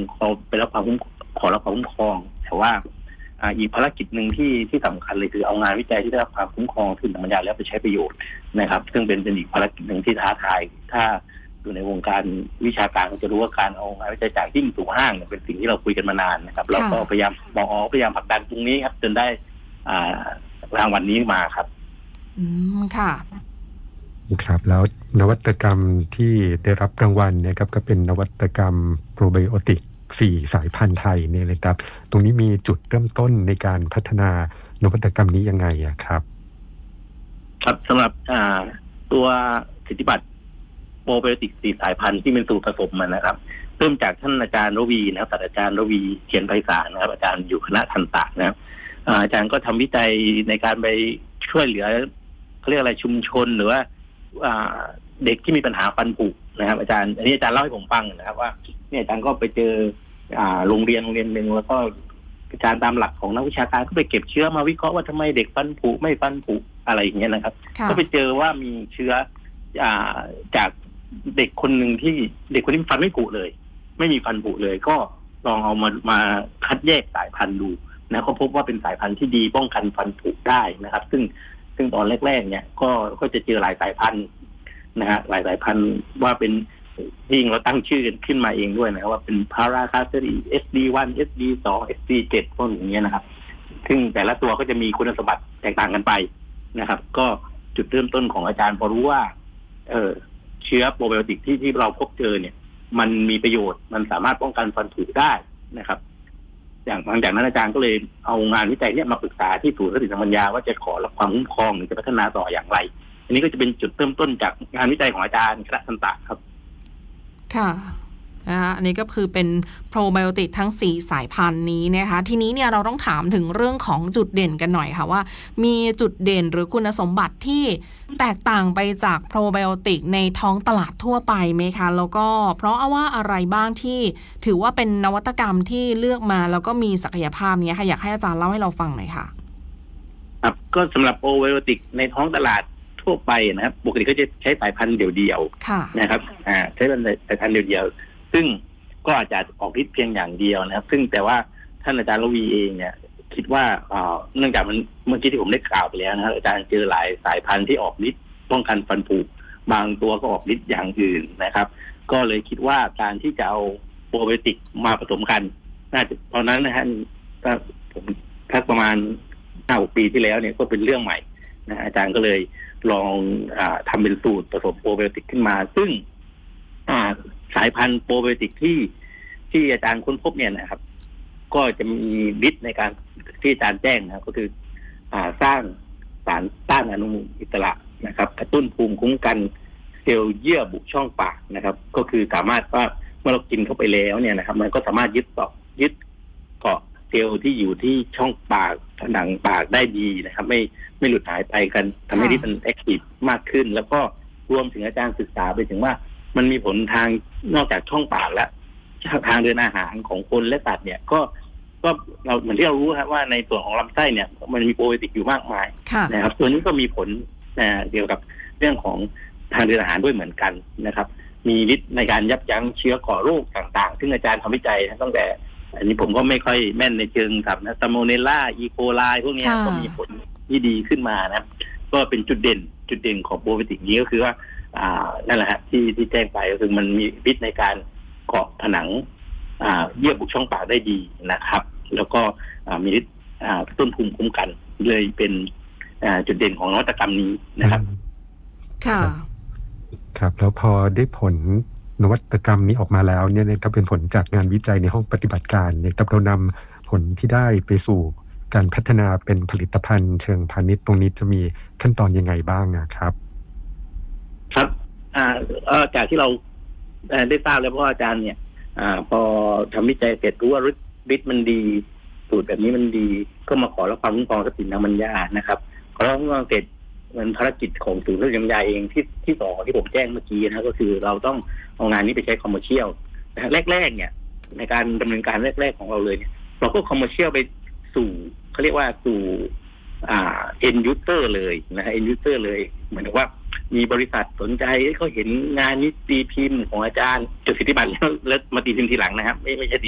เขาไปรับความขอรับความคุ้มครองแต่ว่าอีกภารกิจหนึ่งที่สำคัญเลยคือเอางานวิจัยที่ได้รับความคุ้มครองทุนทางปัญญาแล้วไปใช้ประโยชน์นะครับซึ่งเป็นอีกภารกิจหนึ่งที่ท้าทายถ้าอยู่ในวงการวิชาการจะรู้ว่าการเอางานวิจัยจากที่สู่ห้างเนี่ยเป็นสิ่งที่เราคุยกันมานานนะครับเราก็พยายามพยายามผลักดันตรงนี้ครับจนได้รางวัลนี้มาครับค่ะครับแล้วนวัตกรรมที่ได้รับรางวัลนะครับก็เป็นนวัตกรรมโปรไบโอติก4 สายพันธุ์ไทยเนี่ยเลยครับตรงนี้มีจุดเริ่มต้นในการพัฒนานวัตกรรมนี้ยังไงครับครับสำหรับตัวสิทธิบัตรโปรไบโอติก4 สายพันธุ์ที่เป็นสูตรผสมมันนะครับเริ่มจากท่านอาจารย์ระวีนะครับศาสตราจารย์ระวีเขียนไพศาลนะครับอาจารย์อยู่คณะทันตะนะครับอาจารย์ก็ทำวิจัยในการไปช่วยเหลือเขาเรียกอะไรชุมชนหรือว่าเด็กที่มีปัญหาฟันผุนะครับอาจารย์อันนี้อาจารย์เล่าให้ผมฟังนะครับว่าเนี่ยอาจารย์ก็ไปเจอโรงเรียนหนึ่งแล้วก็อาจารย์ตามหลักของนักวิชาการก็ไปเก็บเชื้อมาวิเคราะห์ว่าทำไมเด็กฟันผุไม่ฟันผุอะไรอย่างเงี้ยนะครับก็ไปเจอว่ามีเชื้อจากเด็กคนหนึ่งที่เด็กคนนี้ฟันไม่ผุเลยไม่มีฟันผุเลยก็ลองเอามาคัดแยกสายพันธุ์ดูนะก็พบว่าเป็นสายพันธุ์ที่ดีป้องกันฟันผุได้นะครับซึ่งตอนแรกๆเนี่ยก็จะเจอหลายสายพันธุ์นะฮะหลายสายพันธุ์ว่าเป็นยิ่งเราตั้งชื่อกันขึ้นมาเองด้วยนะว่าเป็นพาราคาเซรี SD1 SD2 SD7 พวกอย่างเงี้ยนะครับซึ่งแต่ละตัวก็จะมีคุณสมบัติแตกต่างกันไปนะครับก็จุดเริ่มต้นของอาจารย์พอรู้ว่าเชื้อโปรไบโอติกที่เราพบเจอเนี่ยมันมีประโยชน์มันสามารถป้องกันฟันผุได้นะครับหลังจากนั้นอาจารย์ก็เลยเอางานวิจัยนี้มาปรึกษาที่ศูนย์ทรัพยากรปัญญาว่าจะขอรับความคุ้มครองหรือจะพัฒนาต่ออย่างไรอันนี้ก็จะเป็นจุดเริ่มต้นจากงานวิจัยของอาจารย์คณะทันตะครับค่ะอันนี้ก็คือเป็นโปรไบโอติกทั้ง4 สายพันธุ์นี้นะคะทีนี้เนี่ยเราต้องถามถึงเรื่องของจุดเด่นกันหน่อยค่ะว่ามีจุดเด่นหรือคุณสมบัติที่แตกต่างไปจากโปรไบโอติกในท้องตลาดทั่วไปไหมคะแล้วก็เพราะว่าอะไรบ้างที่ถือว่าเป็นนวัตกรรมที่เลือกมาแล้วก็มีศักยภาพนี้ค่ะอยากให้อาจารย์เล่าให้เราฟังหน่อยค่ะครับก็สำหรับโปรไบโอติกในท้องตลาดทั่วไปนะครับปกติก็จะใช้สายพันธุ์เดียวๆนะครับใช้เป็นสายพันธุ์เดียวๆซึ่งก็อาจจะออกฤทธิ์เพียงอย่างเดียวนะครับซึ่งแต่ว่าท่านอาจารย์ระวีเองเนี่ยคิดว่าเนื่องจากมันเมื่อกี้ที่ผมได้กล่าวไปแล้วนะครับอาจารย์เจอหลายสายพันธุ์ที่ออกฤทธิ์ป้องกันฟันผุบางตัวก็ออกฤทธิ์อย่างอื่นนะครับก็เลยคิดว่าการที่จะเอาโปรไบโอติกมาผสมกันน่าจะตอนนั้นนะฮะผมทักประมาณ5-6 ปีที่แล้วเนี่ยก็เป็นเรื่องใหม่นะอาจารย์ก็เลยลองทำเป็นสูตรผสมโปรไบโอติกขึ้นมาซึ่งสายพันธุ์โปรไบโอติกที่อาจารย์ค้นพบเนี่ยนะครับก็จะมีฤทธิ์ในการที่อาจารย์แจ้งนะก็คือสร้างสารต้านอนุมูลอิสระนะครับกระตุ้นภูมิคุ้มกันเซลล์เยื่อบุช่องปากนะครับก็คือสามารถว่าเมื่อเรากินเข้าไปแล้วเนี่ยนะครับมันก็สามารถยึดเกาะเซลล์ที่อยู่ที่ช่องปากผนังปากได้ดีนะครับไม่หลุดหายไปกันทำให้ฤทธิ์มันแอคทีฟมากขึ้นแล้วก็รวมถึงอาจารย์ศึกษาไปถึงว่ามันมีผลทางนอกจากช่องปากแล้วทางเดินอาหารของคนและสัตว์เนี่ยก็เราเหมือนที่เรารู้ครับว่าในส่วนของลำไส้เนี่ยมันมีโปรไบโอติกอยู่มากมายนะครับตัวนี้ก็มีผลเกี่ยวกับเรื่องของทางเดินอาหารด้วยเหมือนกันนะครับมีฤทธิ์ในการยับยั้งเชื้อก่อโรคต่างๆซึ่งอาจารย์ทำวิจัยตั้งแต่อันนี้ผมก็ไม่ค่อยแม่นในเชิงกับนะซาโมเนลล่าอีโคไลพวกนี้ก็มีผลที่ดีขึ้นมานะก็เป็นจุดเด่นของโปรไบโอติกนี้ก็คือว่านั่นแหละฮะที่แจ้งไปก็คือมันมีฤทธิ์ในการเกาะผนังเยื่อบุช่องปากได้ดีนะครับแล้วก็มีฤทธิ์ต้นภูมิคุ้มกันเลยเป็นจุดเด่นของนวัตกรรมนี้นะครับค่ะครับแล้วพอได้ผลนวัตกรรมนี้ออกมาแล้วเนี่ยก็เป็นผลจากงานวิจัยในห้องปฏิบัติการเนี่ยเรานำผลที่ได้ไปสู่การพัฒนาเป็นผลิตภัณฑ์เชิงพาณิชย์ตรงนี้จะมีขั้นตอนยังไงบ้างนะครับครับจากที่เราได้ทราบแล้วเพราะอาจารย์เนี่ยพอทำวิจัยเสร็จรู้ว่าฤทธิ์มันดีสูตรแบบนี้มันดีก็มาขอรับความคุ้มครองทรัพย์สินทางปัญญานะครับขอรับความคุ้มครองเสร็จมันภารกิจของศูนย์ทรัพยากรปัญญาเองที่สองที่ผมแจ้งเมื่อกี้นะก็คือเราต้องเอางานนี้ไปใช้คอมเมอร์เชียลแรกๆเนี่ยในการดำเนินการแรกๆของเราเลยเนี่ยเราก็คอมเมอร์เชียลไปสู่เขาเรียกว่าสู่end user เลยนะ end user เลยเหมือนกับว่ามีบริษัทสนใจเขาเห็นงานนี้ตีพิมพ์ของอาจารย์จดสิทธิบัตรแล้วมาตีพิมพ์ทีหลังนะครับไม่ใช่ตี